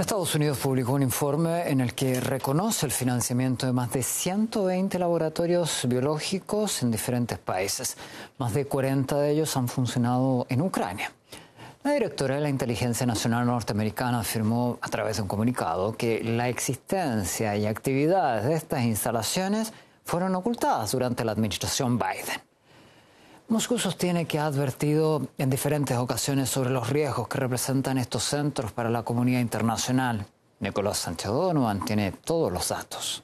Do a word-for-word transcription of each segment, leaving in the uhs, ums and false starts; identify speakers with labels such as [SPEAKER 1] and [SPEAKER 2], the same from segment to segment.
[SPEAKER 1] Estados Unidos publicó un informe en el que reconoce el financiamiento de más de ciento veinte laboratorios biológicos en diferentes países. Más de cuarenta de ellos han funcionado en Ucrania. La directora de la Inteligencia Nacional Norteamericana afirmó a través de un comunicado que la existencia y actividades de estas instalaciones fueron ocultadas durante la administración Biden. Moscú sostiene que ha advertido en diferentes ocasiones sobre los riesgos que representan estos centros para la comunidad internacional. Nicolás Sánchez Donovan tiene todos los datos.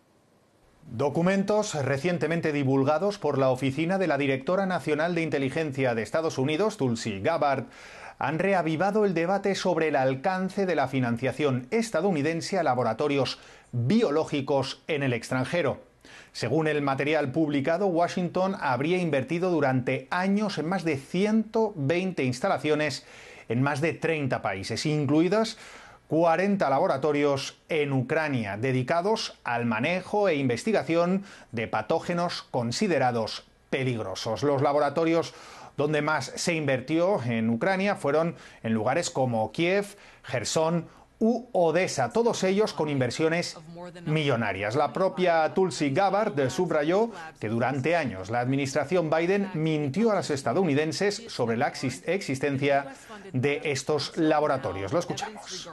[SPEAKER 2] Documentos recientemente divulgados por la Oficina de la Directora Nacional de Inteligencia de Estados Unidos, Tulsi Gabbard, han reavivado el debate sobre el alcance de la financiación estadounidense a laboratorios biológicos en el extranjero. Según el material publicado, Washington habría invertido durante años en más de ciento veinte instalaciones en más de treinta países, incluidas cuarenta laboratorios en Ucrania, dedicados al manejo e investigación de patógenos considerados peligrosos. Los laboratorios donde más se invirtió en Ucrania fueron en lugares como Kiev, Jersón u Odessa, todos ellos con inversiones millonarias. La propia Tulsi Gabbard subrayó que durante años la administración Biden mintió a los estadounidenses sobre la existencia de estos laboratorios. Lo escuchamos.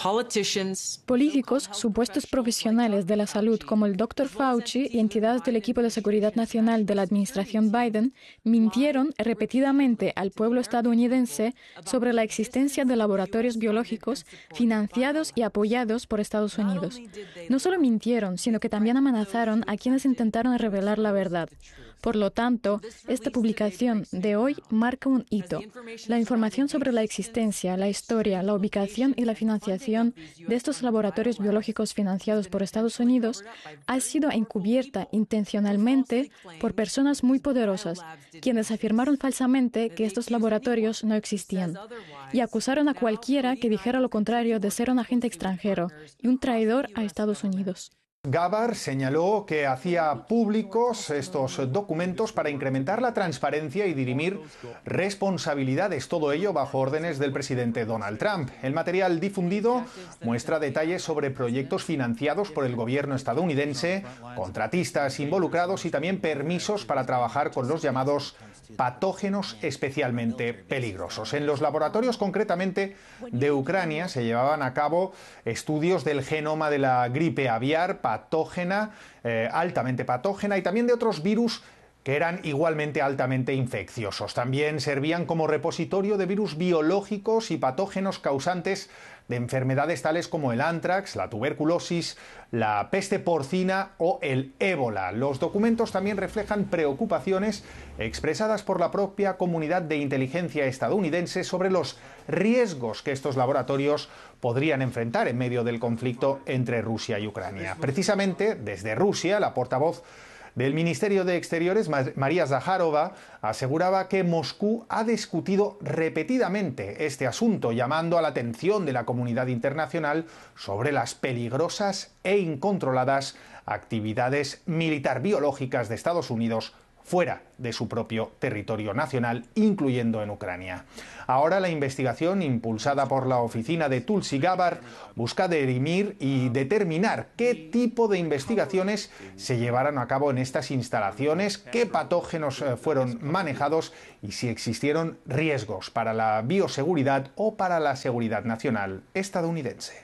[SPEAKER 3] Políticos, supuestos profesionales de la salud como el doctor Fauci y entidades del equipo de seguridad nacional de la administración Biden mintieron repetidamente al pueblo estadounidense sobre la existencia de laboratorios biológicos financiados y apoyados por Estados Unidos. No solo mintieron, sino que también amenazaron a quienes intentaron revelar la verdad. Por lo tanto, esta publicación de hoy marca un hito. La información sobre la existencia, la historia, la ubicación y la financiación de estos laboratorios biológicos financiados por Estados Unidos ha sido encubierta intencionalmente por personas muy poderosas, quienes afirmaron falsamente que estos laboratorios no existían y acusaron a cualquiera que dijera lo contrario de ser un agente extranjero y un traidor a Estados Unidos.
[SPEAKER 2] Gabbard señaló que hacía públicos estos documentos para incrementar la transparencia y dirimir responsabilidades, todo ello bajo órdenes del presidente Donald Trump. El material difundido muestra detalles sobre proyectos financiados por el gobierno estadounidense, contratistas involucrados y también permisos para trabajar con los llamados patógenos especialmente peligrosos. En los laboratorios, concretamente de Ucrania, se llevaban a cabo estudios del genoma de la gripe aviar patógena, eh, altamente patógena, y también de otros virus que eran igualmente altamente infecciosos. También servían como repositorio de virus biológicos y patógenos causantes de enfermedades tales como el anthrax, la tuberculosis, la peste porcina o el ébola. Los documentos también reflejan preocupaciones expresadas por la propia comunidad de inteligencia estadounidense sobre los riesgos que estos laboratorios podrían enfrentar en medio del conflicto entre Rusia y Ucrania. Precisamente desde Rusia, la portavoz del Ministerio de Exteriores, María Zakharova, aseguraba que Moscú ha discutido repetidamente este asunto, llamando a la atención de la comunidad internacional sobre las peligrosas e incontroladas actividades militar biológicas de Estados Unidos fuera de su propio territorio nacional, incluyendo en Ucrania. Ahora la investigación, impulsada por la oficina de Tulsi Gabbard, busca dirimir y determinar qué tipo de investigaciones se llevaron a cabo en estas instalaciones, qué patógenos fueron manejados y si existieron riesgos para la bioseguridad o para la seguridad nacional estadounidense.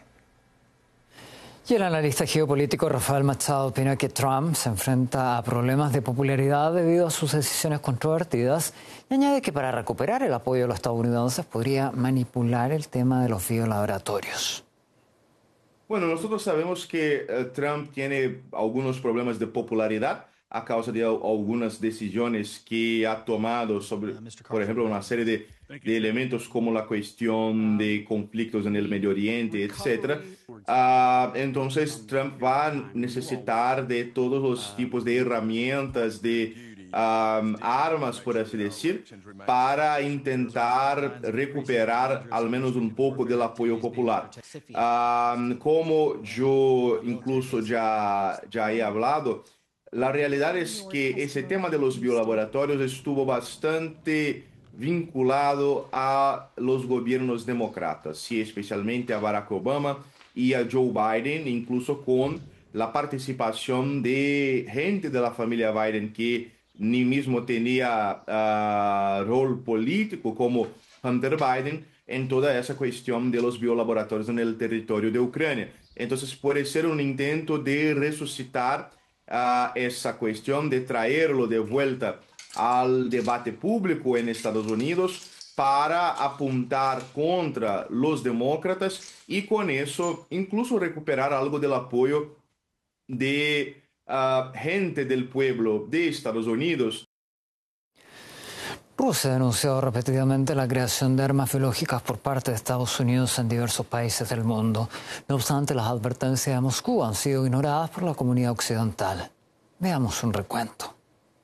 [SPEAKER 1] Y el analista geopolítico Rafael Machado opina que Trump se enfrenta a problemas de popularidad debido a sus decisiones controvertidas y añade que para recuperar el apoyo de los estadounidenses podría manipular el tema de los biolaboratorios.
[SPEAKER 4] Bueno, nosotros sabemos que uh, Trump tiene algunos problemas de popularidad a causa de algunas decisiones que ha tomado sobre, por ejemplo, una serie de, de elementos como la cuestión de conflictos en el Medio Oriente, etcétera. Uh, entonces, Trump va a necesitar de todos los tipos de herramientas, de um, armas, por así decir, para intentar recuperar al menos un poco del apoyo popular. Um, como yo incluso ya, ya he hablado, la realidad es que ese tema de los biolaboratorios estuvo bastante vinculado a los gobiernos demócratas, sí, especialmente a Barack Obama y a Joe Biden, incluso con la participación de gente de la familia Biden que ni mismo tenía uh, rol político, como Hunter Biden, en toda esa cuestión de los biolaboratorios en el territorio de Ucrania. Entonces puede ser un intento de resucitar uh, esa cuestión, de traerlo de vuelta al debate público en Estados Unidos para apuntar contra los demócratas y con eso incluso recuperar algo del apoyo de uh, gente del pueblo de Estados Unidos.
[SPEAKER 1] Rusia ha denunciado repetidamente la creación de armas biológicas por parte de Estados Unidos en diversos países del mundo. No obstante, las advertencias de Moscú han sido ignoradas por la comunidad occidental. Veamos un recuento.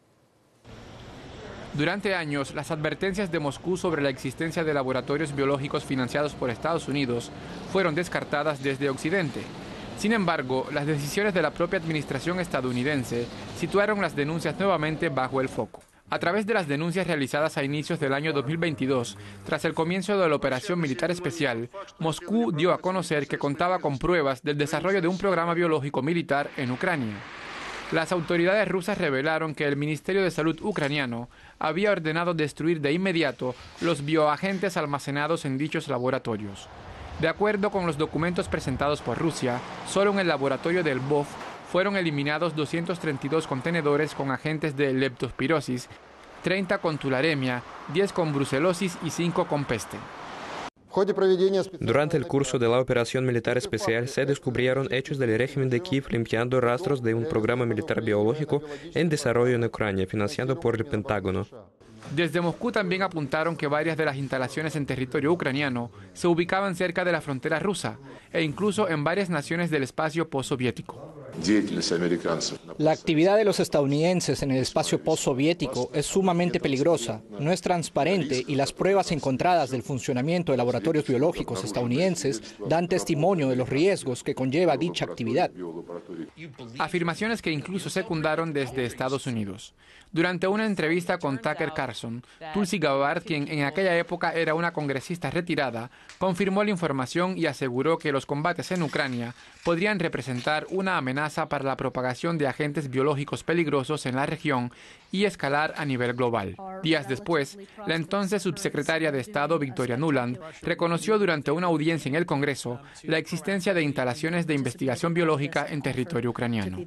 [SPEAKER 5] Durante años, las advertencias de Moscú sobre la existencia de laboratorios biológicos financiados por Estados Unidos fueron descartadas desde Occidente. Sin embargo, las decisiones de la propia administración estadounidense situaron las denuncias nuevamente bajo el foco. A través de las denuncias realizadas a inicios del año dos mil veintidós, tras el comienzo de la operación militar especial, Moscú dio a conocer que contaba con pruebas del desarrollo de un programa biológico militar en Ucrania. Las autoridades rusas revelaron que el Ministerio de Salud ucraniano había ordenado destruir de inmediato los bioagentes almacenados en dichos laboratorios. De acuerdo con los documentos presentados por Rusia, solo en el laboratorio de Lvov fueron eliminados doscientos treinta y dos contenedores con agentes de leptospirosis, treinta con tularemia, diez con brucelosis y cinco con peste.
[SPEAKER 6] Durante el curso de la operación militar especial se descubrieron hechos del régimen de Kiev limpiando rastros de un programa militar biológico en desarrollo en Ucrania, financiado por el Pentágono.
[SPEAKER 5] Desde Moscú también apuntaron que varias de las instalaciones en territorio ucraniano se ubicaban cerca de la frontera rusa e incluso en varias naciones del espacio postsoviético.
[SPEAKER 7] La actividad de los estadounidenses en el espacio postsoviético es sumamente peligrosa, no es transparente y las pruebas encontradas del funcionamiento de laboratorios biológicos estadounidenses dan testimonio de los riesgos que conlleva dicha actividad.
[SPEAKER 5] Afirmaciones que incluso secundaron desde Estados Unidos. Durante una entrevista con Tucker Carlson, Tulsi Gabbard, quien en aquella época era una congresista retirada, confirmó la información y aseguró que los combates en Ucrania podrían representar una amenaza para la propagación de agentes biológicos peligrosos en la región y escalar a nivel global. Días después, la entonces subsecretaria de Estado Victoria Nuland reconoció durante una audiencia en el Congreso la existencia de instalaciones de investigación biológica en territorio ucraniano.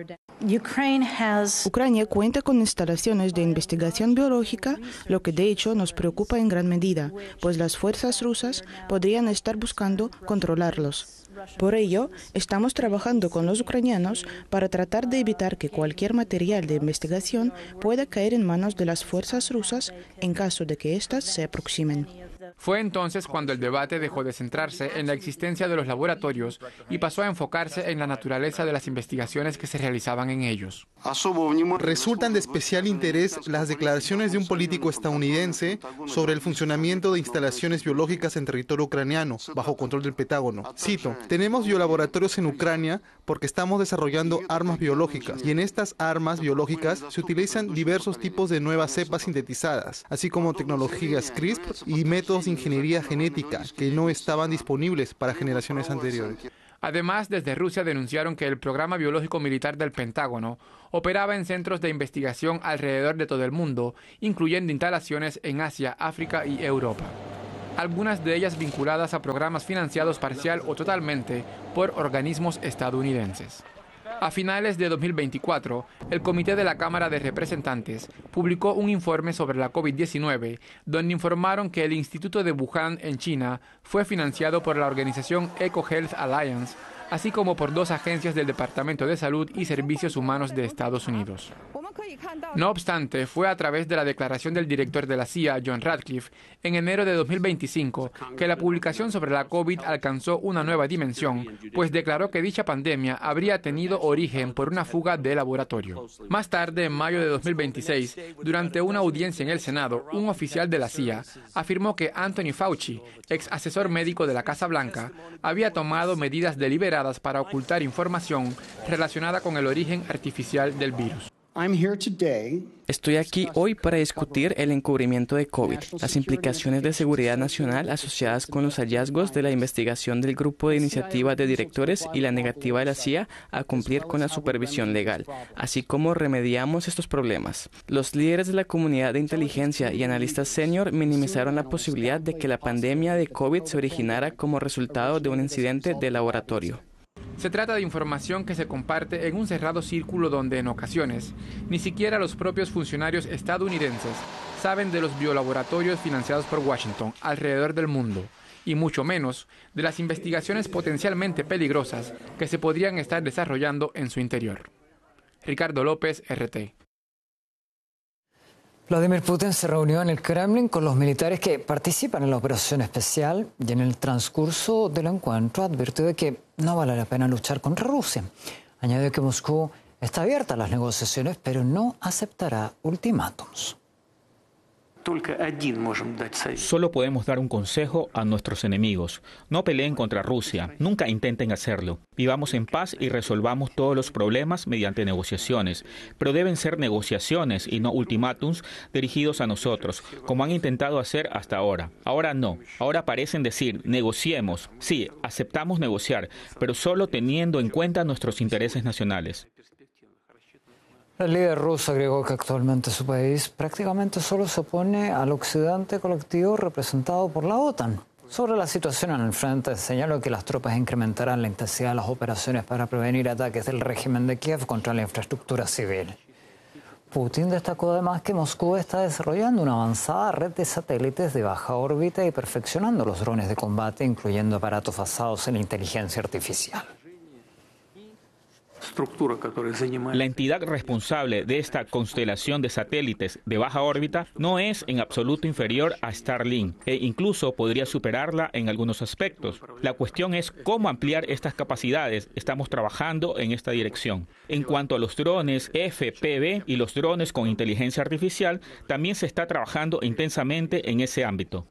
[SPEAKER 8] Ucrania cuenta con instalaciones de investigación biológica, lo que de hecho nos preocupa en gran medida, pues las fuerzas rusas podrían estar buscando controlarlos. Por ello, estamos trabajando con los ucranianos para tratar de evitar que cualquier material de investigación pueda caer en manos de las fuerzas rusas en caso de que éstas se aproximen.
[SPEAKER 5] Fue entonces cuando el debate dejó de centrarse en la existencia de los laboratorios y pasó a enfocarse en la naturaleza de las investigaciones que se realizaban en ellos.
[SPEAKER 9] Resultan de especial interés las declaraciones de un político estadounidense sobre el funcionamiento de instalaciones biológicas en territorio ucraniano, bajo control del Pentágono. Cito, tenemos biolaboratorios en Ucrania porque estamos desarrollando armas biológicas y en estas armas biológicas se utilizan diversos tipos de nuevas cepas sintetizadas, así como tecnologías CRISPR y métodos de ingeniería genética que no estaban disponibles para generaciones anteriores.
[SPEAKER 5] Además, desde Rusia denunciaron que el programa biológico militar del Pentágono operaba en centros de investigación alrededor de todo el mundo, incluyendo instalaciones en Asia, África y Europa. Algunas de ellas vinculadas a programas financiados parcial o totalmente por organismos estadounidenses. A finales de dos mil veinticuatro, el Comité de la Cámara de Representantes publicó un informe sobre la COVID diecinueve, donde informaron que el Instituto de Wuhan en China fue financiado por la organización EcoHealth Alliance, así como por dos agencias del Departamento de Salud y Servicios Humanos de Estados Unidos. No obstante, fue a través de la declaración del director de la C I A, John Ratcliffe, en enero de dos mil veinticinco, que la publicación sobre la COVID alcanzó una nueva dimensión, pues declaró que dicha pandemia habría tenido origen por una fuga de laboratorio. Más tarde, en mayo de dos mil veintiséis, durante una audiencia en el Senado, un oficial de la C I A afirmó que Anthony Fauci, ex asesor médico de la Casa Blanca, había tomado medidas deliberadas para ocultar información relacionada con el origen artificial del virus.
[SPEAKER 10] Estoy aquí hoy para discutir el encubrimiento de COVID, las implicaciones de seguridad nacional asociadas con los hallazgos de la investigación del Grupo de Iniciativa de Directores y la negativa de la C I A a cumplir con la supervisión legal, así como remediamos estos problemas. Los líderes de la comunidad de inteligencia y analistas senior minimizaron la posibilidad de que la pandemia de COVID se originara como resultado de un incidente de laboratorio.
[SPEAKER 5] Se trata de información que se comparte en un cerrado círculo donde, en ocasiones, ni siquiera los propios funcionarios estadounidenses saben de los biolaboratorios financiados por Washington alrededor del mundo, y mucho menos de las investigaciones potencialmente peligrosas que se podrían estar desarrollando en su interior. Ricardo López, R T.
[SPEAKER 1] Vladimir Putin se reunió en el Kremlin con los militares que participan en la operación especial y en el transcurso del encuentro advirtió de que no vale la pena luchar contra Rusia. Añadió que Moscú está abierta a las negociaciones, pero no aceptará ultimátums.
[SPEAKER 11] Solo podemos dar un consejo a nuestros enemigos. No peleen contra Rusia. Nunca intenten hacerlo. Vivamos en paz y resolvamos todos los problemas mediante negociaciones. Pero deben ser negociaciones y no ultimátums dirigidos a nosotros, como han intentado hacer hasta ahora. Ahora no. Ahora parecen decir, negociemos. Sí, aceptamos negociar, pero solo teniendo en cuenta nuestros intereses nacionales.
[SPEAKER 1] El líder ruso agregó que actualmente su país prácticamente solo se opone al occidente colectivo representado por la OTAN. Sobre la situación en el frente, señaló que las tropas incrementarán la intensidad de las operaciones para prevenir ataques del régimen de Kiev contra la infraestructura civil. Putin destacó además que Moscú está desarrollando una avanzada red de satélites de baja órbita y perfeccionando los drones de combate, incluyendo aparatos basados en inteligencia artificial.
[SPEAKER 11] La entidad responsable de esta constelación de satélites de baja órbita no es en absoluto inferior a Starlink e incluso podría superarla en algunos aspectos. La cuestión es cómo ampliar estas capacidades. Estamos trabajando en esta dirección. En cuanto a los drones F P V y los drones con inteligencia artificial, también se está trabajando intensamente en ese ámbito.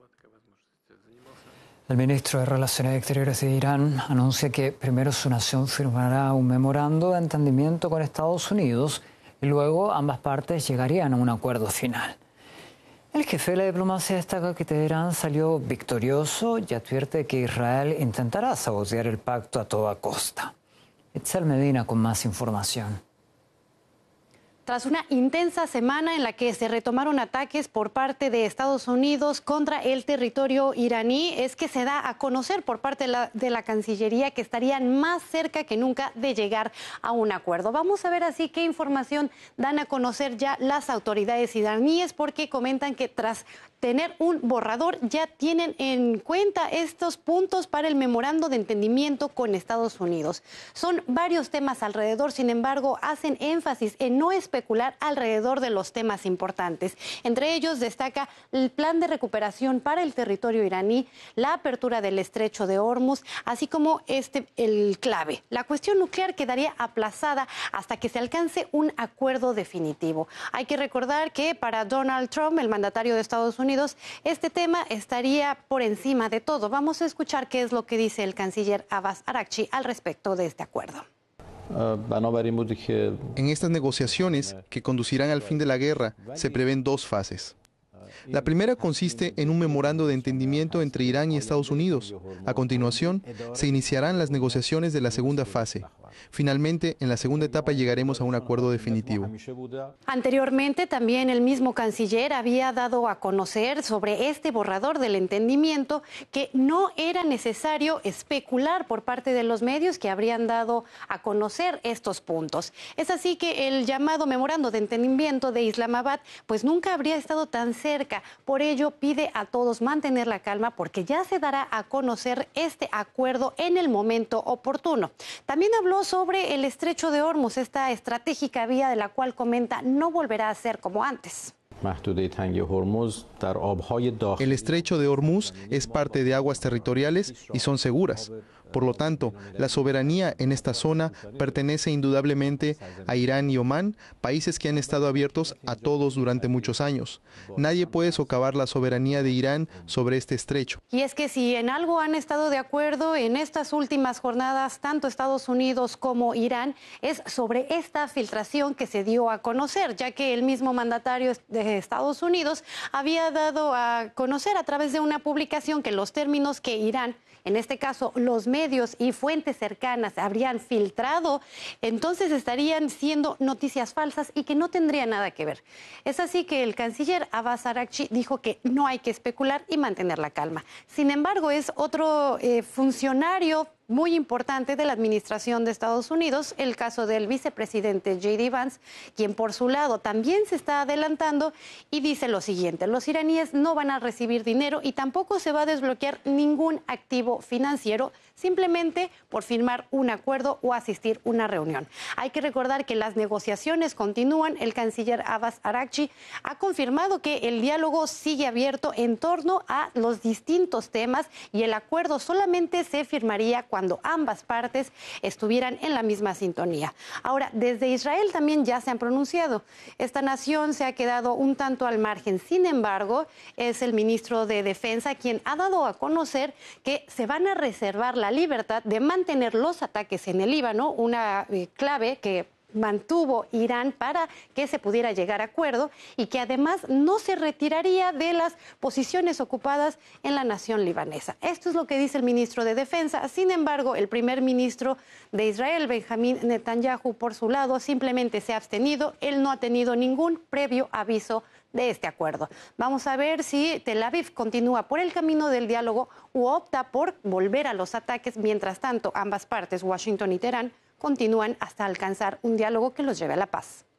[SPEAKER 1] El ministro de Relaciones Exteriores de Irán anuncia que primero su nación firmará un memorando de entendimiento con Estados Unidos y luego ambas partes llegarían a un acuerdo final. El jefe de la diplomacia destaca que Teherán salió victorioso y advierte que Israel intentará sabotear el pacto a toda costa. Itzel Medina con más información.
[SPEAKER 12] Tras una intensa semana en la que se retomaron ataques por parte de Estados Unidos contra el territorio iraní, es que se da a conocer por parte de la, de la Cancillería que estarían más cerca que nunca de llegar a un acuerdo. Vamos a ver así qué información dan a conocer ya las autoridades iraníes, porque comentan que tras tener un borrador ya tienen en cuenta estos puntos para el memorando de entendimiento con Estados Unidos. Son varios temas alrededor, sin embargo, hacen énfasis en no especular alrededor de los temas importantes. Entre ellos destaca el plan de recuperación para el territorio iraní, la apertura del estrecho de Hormuz, así como este el clave. La cuestión nuclear quedaría aplazada hasta que se alcance un acuerdo definitivo. Hay que recordar que para Donald Trump, el mandatario de Estados Unidos, este tema estaría por encima de todo. Vamos a escuchar qué es lo que dice el canciller Abbas Araghchi al respecto de este acuerdo.
[SPEAKER 9] En estas negociaciones, que conducirán al fin de la guerra, se prevén dos fases. La primera consiste en un memorando de entendimiento entre Irán y Estados Unidos. A continuación, se iniciarán las negociaciones de la segunda fase. Finalmente, en la segunda etapa llegaremos a un acuerdo definitivo.
[SPEAKER 12] Anteriormente, también el mismo canciller había dado a conocer sobre este borrador del entendimiento que no era necesario especular por parte de los medios que habrían dado a conocer estos puntos. Es así que el llamado memorando de entendimiento de Islamabad pues nunca habría estado tan cerca. Por ello, pide a todos mantener la calma porque ya se dará a conocer este acuerdo en el momento oportuno. También habló sobre el estrecho de Hormuz, esta estratégica vía de la cual comenta no volverá a ser como antes.
[SPEAKER 9] El estrecho de Hormuz es parte de aguas territoriales y son seguras. Por lo tanto, la soberanía en esta zona pertenece indudablemente a Irán y Omán, países que han estado abiertos a todos durante muchos años. Nadie puede socavar la soberanía de Irán sobre este estrecho.
[SPEAKER 12] Y es que si en algo han estado de acuerdo en estas últimas jornadas, tanto Estados Unidos como Irán, es sobre esta filtración que se dio a conocer, ya que el mismo mandatario de Estados Unidos había dado a conocer a través de una publicación que los términos que Irán, en este caso los medios y fuentes cercanas, habrían filtrado, entonces estarían siendo noticias falsas y que no tendría nada que ver. Es así que el canciller Abbas Araghchi dijo que no hay que especular y mantener la calma. Sin embargo, es otro eh, funcionario muy importante de la administración de Estados Unidos, el caso del vicepresidente J D Vance, quien por su lado también se está adelantando y dice lo siguiente: los iraníes no van a recibir dinero y tampoco se va a desbloquear ningún activo financiero simplemente por firmar un acuerdo o asistir a una reunión. Hay que recordar que las negociaciones continúan. El canciller Abbas Araghchi ha confirmado que el diálogo sigue abierto en torno a los distintos temas y el acuerdo solamente se firmaría cuando ambas partes estuvieran en la misma sintonía. Ahora, desde Israel también ya se han pronunciado. Esta nación se ha quedado un tanto al margen. Sin embargo, es el ministro de Defensa quien ha dado a conocer que se van a reservar la libertad de mantener los ataques en el Líbano, una eh, clave que mantuvo Irán para que se pudiera llegar a acuerdo, y que además no se retiraría de las posiciones ocupadas en la nación libanesa. Esto es lo que dice el ministro de Defensa. Sin embargo, el primer ministro de Israel, Benjamín Netanyahu, por su lado, simplemente se ha abstenido. Él no ha tenido ningún previo aviso de este acuerdo. Vamos a ver si Tel Aviv continúa por el camino del diálogo u opta por volver a los ataques. Mientras tanto, ambas partes, Washington y Teherán, continúan hasta alcanzar un diálogo que los lleve a la paz.